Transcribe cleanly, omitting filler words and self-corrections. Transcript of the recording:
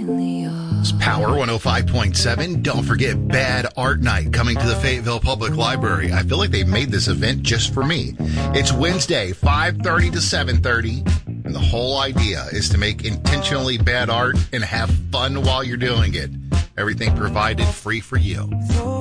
It's Power 105.7. Don't forget Bad Art Night coming to the Fayetteville Public Library. I feel like they made this event just for me. It's Wednesday, 5:30 to 7:30. And the whole idea is to make intentionally bad art and have fun while you're doing it. Everything provided free for you.